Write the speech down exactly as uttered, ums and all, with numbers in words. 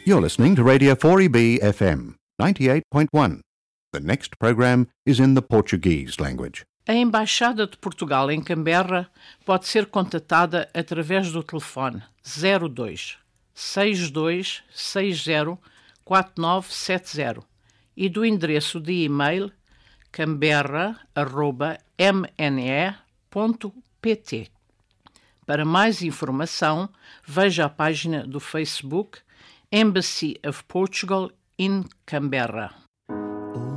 You're listening to Radio four E B F M, ninety-eight point one. The next program is in the Portuguese language. A Embaixada de Portugal em Canberra pode ser contatada através do telefone zero dois, seis dois seis zero, quatro nove sete zero e do endereço de e-mail canberra arroba m n e ponto p t. Para mais informação, veja a página do Facebook Embassy of Portugal in Canberra.